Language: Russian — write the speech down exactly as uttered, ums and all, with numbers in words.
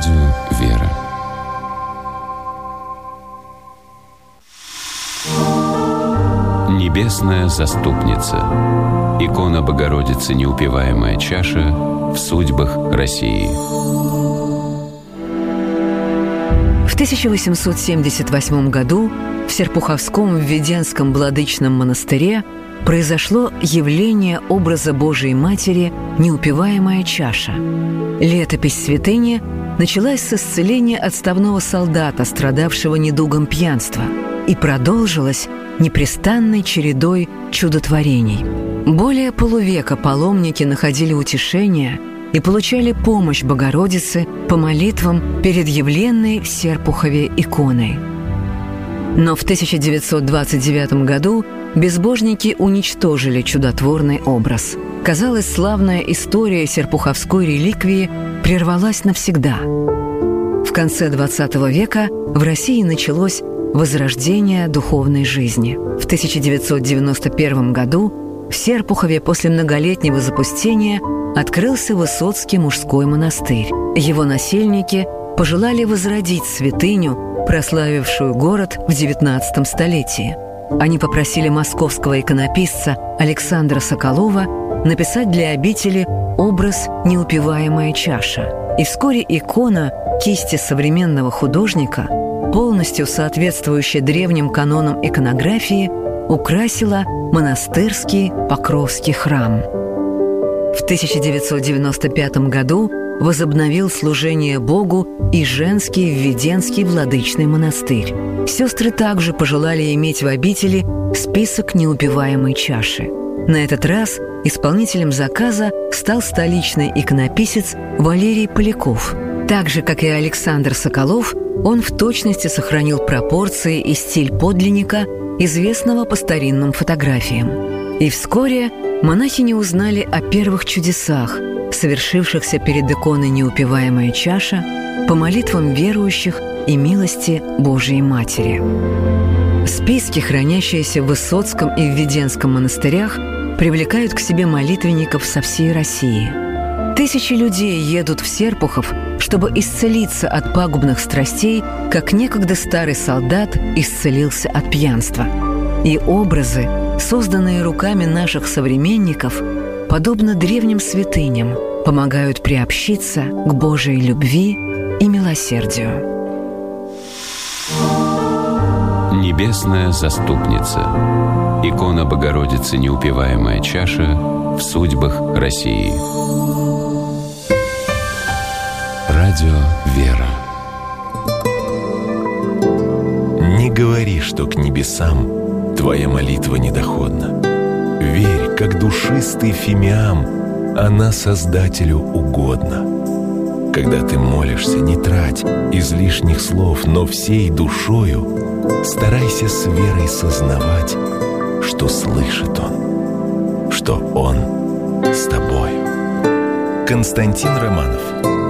Радио «Вера». Небесная заступница. Икона Богородицы Неупиваемая чаша в судьбах России. В тысяча восемьсот семьдесят восьмом году в Серпуховском Введенском Владычном монастыре произошло явление образа Божией Матери «Неупиваемая чаша». Летопись святыни началась с исцеления отставного солдата, страдавшего недугом пьянства, и продолжилась непрестанной чередой чудотворений. Более полувека паломники находили утешение и получали помощь Богородицы по молитвам перед явленной в Серпухове иконой. Но в тысяча девятьсот двадцать девятом году безбожники уничтожили чудотворный образ. Казалось, славная история серпуховской реликвии прервалась навсегда. В конце двадцатого века в России началось возрождение духовной жизни. В тысяча девятьсот девяносто первом году в Серпухове после многолетнего запустения открылся Высоцкий мужской монастырь. Его насельники пожелали возродить святыню, прославившую город в девятнадцатом столетии. Они попросили московского иконописца Александра Соколова написать для обители образ «Неупиваемая чаша». И вскоре икона кисти современного художника, полностью соответствующая древним канонам иконографии, украсила монастырский Покровский храм. В тысяча девятьсот девяносто пятом году возобновил служение Богу и женский Введенский Владычный монастырь. Сестры также пожелали иметь в обители список неупиваемой чаши. На этот раз исполнителем заказа стал столичный иконописец Валерий Поляков. Так же, как и Александр Соколов, он в точности сохранил пропорции и стиль подлинника, известного по старинным фотографиям. И вскоре монахини узнали о первых чудесах, совершившихся перед иконой «Неупиваемая чаша» по молитвам верующих и милости Божией Матери. Списки, хранящиеся в Высоцком и Введенском монастырях, привлекают к себе молитвенников со всей России. Тысячи людей едут в Серпухов, чтобы исцелиться от пагубных страстей, как некогда старый солдат исцелился от пьянства. И образы, созданные руками наших современников, подобно древним святыням, помогают приобщиться к Божьей любви и милосердию. Небесная заступница. Икона Богородицы Неупиваемая чаша в судьбах России. Радио «Вера». Не говори, что к небесам твоя молитва недоходна. Верь, как душистый фимиам, она Создателю угодна. Когда ты молишься, не трать излишних слов, но всей душою старайся с верой сознавать, что слышит Он, что Он с тобою. Константин Романов.